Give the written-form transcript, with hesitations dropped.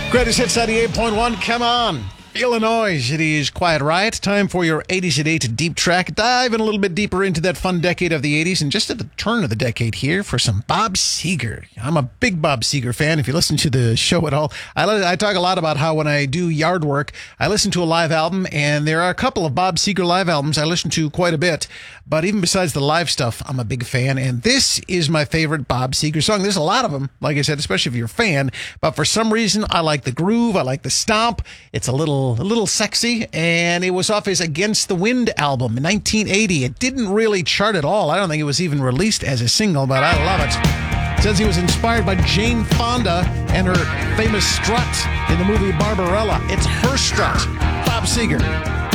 Greatest Hits 98.1, come on. Illinois, it is Quiet Riot. Time for your 80s at 8 deep track. Diving a little bit deeper into that fun decade of the 80s and just at the turn of the decade here for some Bob Seger. I'm a big Bob Seger fan. If you listen to the show at all, I talk a lot about how when I do yard work, I listen to a live album, and there are a couple of Bob Seger live albums I listen to quite a bit. But even besides the live stuff, I'm a big fan, and this is my favorite Bob Seger song. There's a lot of them, like I said, especially if you're a fan, but for some reason, I like the groove, I like the stomp. It's a little sexy, and it was off his Against the Wind album in 1980. It didn't really chart at all. I don't think it was even released as a single, but I love it. It says he was inspired by Jane Fonda and her famous strut in the movie Barbarella. It's her strut. Bob Seger.